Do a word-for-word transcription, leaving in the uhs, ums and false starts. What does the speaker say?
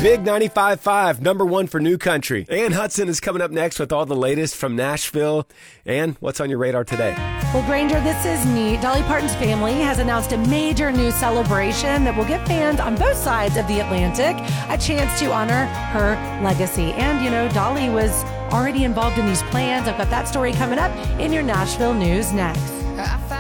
Big ninety-five point five, number one for new country. Ann Hudson is coming up next with all the latest from Nashville. Ann, what's on your radar today? Well, Granger, this is neat. Dolly Parton's family has announced a major new celebration that will give fans on both sides of the Atlantic a chance to honor her legacy. And, you know, Dolly was already involved in these plans. I've got that story coming up in your Nashville news next.